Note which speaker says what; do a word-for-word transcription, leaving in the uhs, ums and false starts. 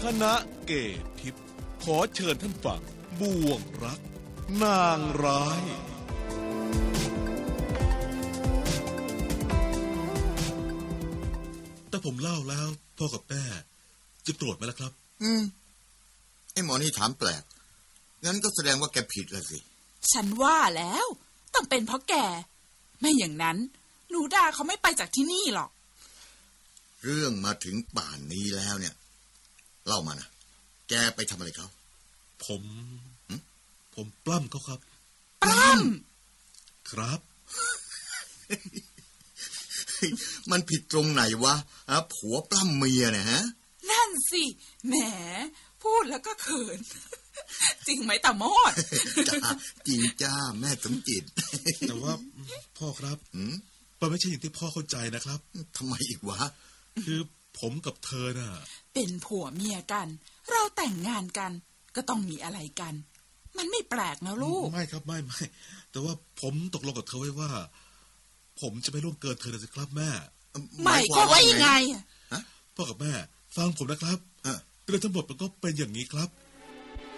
Speaker 1: ณะเกตทิพย์ขอเชิญท่านฟังบ่วงรักนางร้ายแต่ผมเล่าแล้วพ่อกับแม่จะโกรธไหมล่ะครับ
Speaker 2: อืมไอ้หมอนี่ถามแปลกงั้นก็แสดงว่าแกผิดละสิ
Speaker 3: ฉันว่าแล้วต้องเป็นเพราะแกไม่อย่างนั้นหนูดาเขาไม่ไปจากที่นี่หรอก
Speaker 2: เรื่องมาถึงป่านนี้แล้วเนี่ยเล่ามานะแกไปทำอะไรเขา
Speaker 1: ผมผมปล้ำเขาครับ
Speaker 3: ปล้
Speaker 1: ำครับ
Speaker 2: มันผิดตรงไหนวะอ่ะผัวปล้ำเมียเนี่ยฮะ
Speaker 3: นั่นสิแหมพูดแล้วก็เขิน จริงไหมตาโมด
Speaker 2: จ้าจริงจ้าแม่สมจิต
Speaker 1: แต่ว่าพ่อครับมันไม่ใช่อย่างที่พ่อเข้าใจนะครับ
Speaker 2: ทำไมอีกวะ
Speaker 1: คือผมกับเธอน่ะ
Speaker 3: เป็นผัวเมียกันเราแต่งงานกันก็ต้องมีอะไรกันมันไม่แปลกนะลูก
Speaker 1: ไม่ครับไม่ไม่แต่ว่าผมตกลงกับเธอไว้ว่าผมจะไม่ล่วงเกินเธอนะสิครับแม่
Speaker 3: ไม่ก็ว่ายังไง
Speaker 1: พ่อกับแม่ฟังผมนะครับเรื่องทั้งหมดมันก็เป็นอย่างนี้ครับ